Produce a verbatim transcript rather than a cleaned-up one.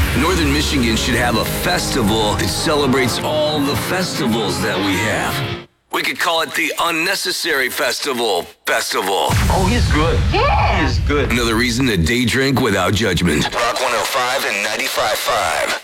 Northern Michigan should have a festival that celebrates all the festivals that we have. We could call it the Unnecessary Festival Festival. Oh, he's good. Yeah. He's good. Another reason to day drink without judgment. Rock one oh five and ninety-five point five.